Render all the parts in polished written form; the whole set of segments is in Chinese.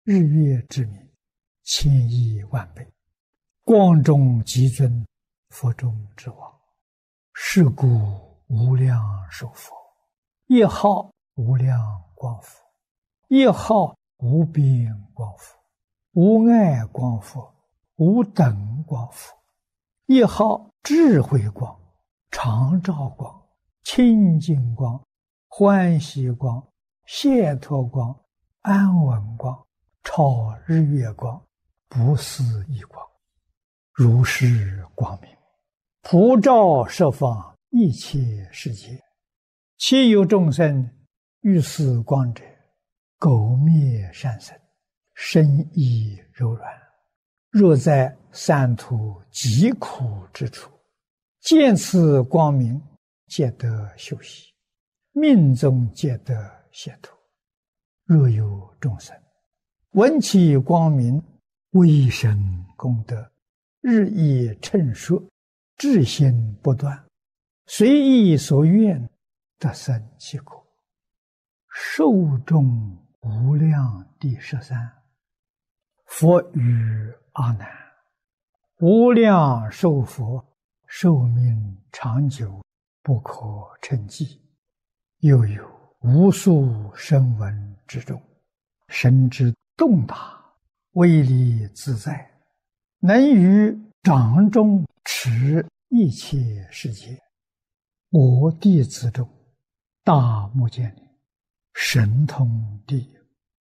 日月之明，千亿万倍，光中极尊，佛中之王。是故无量寿佛，一号无量光佛，一号无边光佛，无碍光佛，无等光佛，一号智慧光、常照光、清净光、欢喜光、解脱光、安稳光、超日月光、不思议光，如是光明，普照十方一切世界。其有众生遇此光者，苟灭善身，身意柔软。若在三途极苦之处，见此光明，皆得休息，命中皆得解脱。若有众生闻其光明，微生功德，日益称说，至心不断，随意所愿，得生其果。寿终无量第13。佛语阿难：无量寿佛，寿命长久，不可称计。又有无数声闻之众，神之动大，威力自在，能于掌中持一切世界。我弟子中，大目犍连，神通第一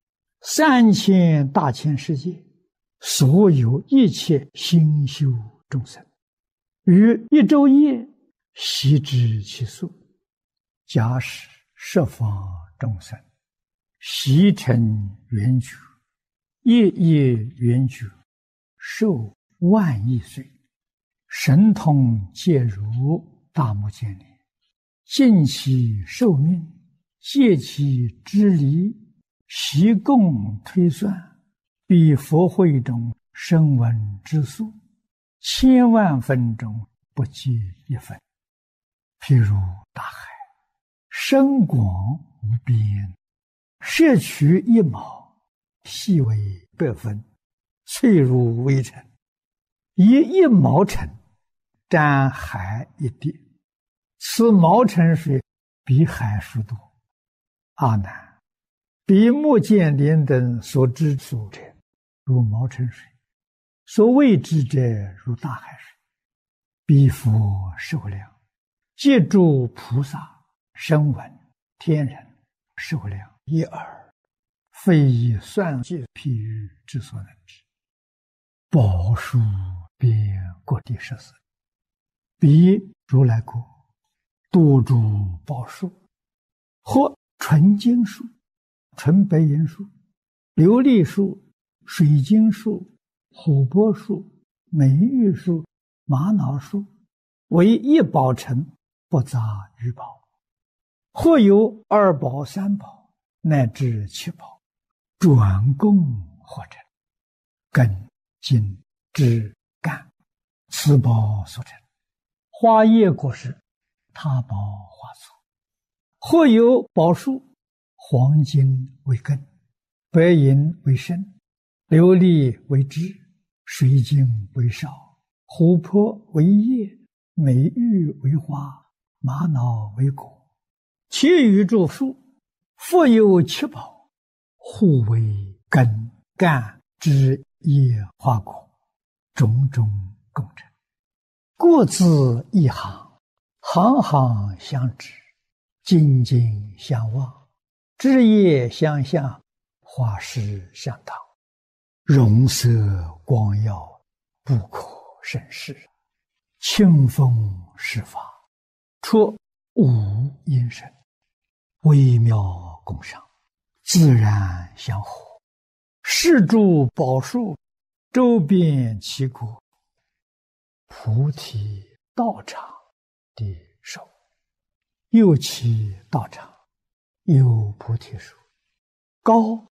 ，3000大千世界，所有一切心修众生，于一昼夜悉知其数。假使十方众生悉成圆觉，夜夜圆觉，寿万亿岁，神通皆如大目犍连，尽其寿命，借其之离，悉共推算，比佛会中声闻之数，1000万分中不及一分。譬如大海，深广无边，摄取一毛，细为100分，脆如微尘，以1毛尘沾海一滴，此毛尘水比海数多。阿难，比目犍连等所知数者，如毛尘水；所未知者，如大海水。彼佛寿量，皆诸菩萨、声闻、天人寿量一耳，非以算计譬喻之所能知。宝树遍国第14。彼如来国，多诸宝树，或纯金树、纯白银树、琉璃树、水晶树、琥珀树、美玉树、玛瑙树，为一宝城，不杂于宝。或有2宝、3宝，乃至7宝，转供或成，根、茎、枝、干，此宝所成。花叶果实，他宝花簇。或有宝树，黄金为根，白银为身，琉璃为枝，水晶为少，琥珀为叶，美玉为花，玛瑙为果。其余诸树，复有7宝，互为根、干、枝、叶、花果，种种共成。各自一行，行行相知，紧紧相望，枝叶相向，花实相当，容色光耀，不可胜视。清风施法，出无因声，微妙共赏，自然相合。是诸宝树，周遍其国，菩提道场的寿。又其道场，有菩提树，高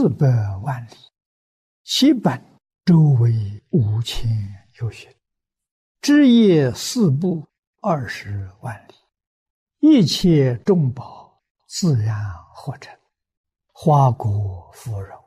400万里，其本周围5000由旬，枝叶4部20万里，一切众宝自然合成，花果芙蓉，